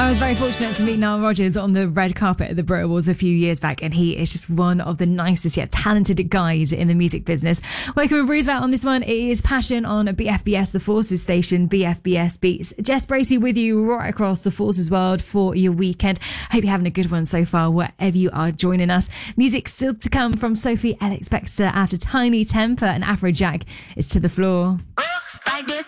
I was very fortunate to meet Nile Rodgers on the red carpet at the Brit Awards a few years back, and he is just one of the nicest yet talented guys in the music business. Working with Roosevelt on this one is Passion on BFBS, the Forces station, BFBS Beats. Jess Bracey with you right across the Forces world for your weekend. Hope you're having a good one so far, wherever you are joining us. Music still to come from Sophie Alex Baxter after Tiny Temper and Afrojack is To The Floor. Like this.